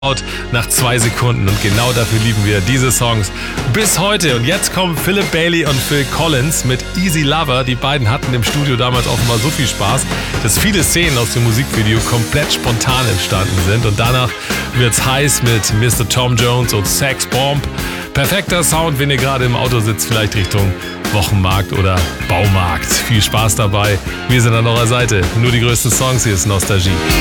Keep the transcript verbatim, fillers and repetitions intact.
nach zwei Sekunden und genau dafür lieben wir diese Songs bis heute. Und jetzt kommen Philip Bailey und Phil Collins mit Easy Lover. Die beiden hatten im Studio damals offenbar so viel Spaß, dass viele Szenen aus dem Musikvideo komplett spontan entstanden sind. Und danach wird's heiß mit Mister Tom Jones und Sex Bomb. Perfekter Sound, wenn ihr gerade im Auto sitzt, vielleicht Richtung Wochenmarkt oder Baumarkt. Viel Spaß dabei. Wir sind an eurer Seite. Nur die größten Songs, hier ist Nostalgie.